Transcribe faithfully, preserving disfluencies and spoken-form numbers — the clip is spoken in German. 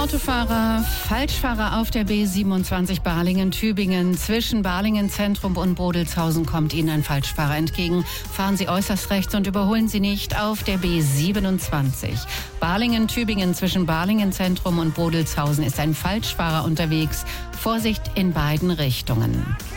Autofahrer, Falschfahrer auf der B siebenundzwanzig Balingen-Tübingen. Zwischen Balingen-Zentrum und Bodelshausen kommt Ihnen ein Falschfahrer entgegen. Fahren Sie äußerst rechts und überholen Sie nicht auf der B siebenundzwanzig. Balingen-Tübingen zwischen Balingen-Zentrum und Bodelshausen ist ein Falschfahrer unterwegs. Vorsicht in beiden Richtungen.